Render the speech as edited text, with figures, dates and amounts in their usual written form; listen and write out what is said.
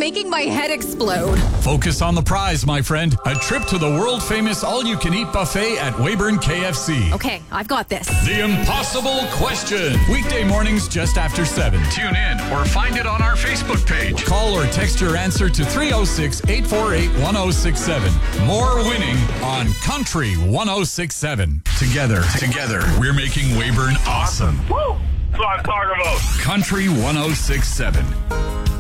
making my head explode. Focus on the prize, my friend. A trip to the world-famous all-you-can-eat buffet at Weyburn KFC. Okay, I've got this. The Impossible Question. Weekday mornings just after 7. Tune in or find it on our Facebook page. Call or text your answer to 306-848-1067. More winning on Country 1067. Together, we're making Weyburn awesome. Woo! That's what I'm talking about. Country 1067.